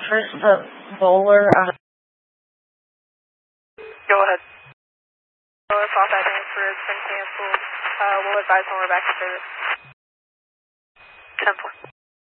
the bowler. Go ahead. So if all that answer has been canceled, we'll advise when we're back to service. 10-4.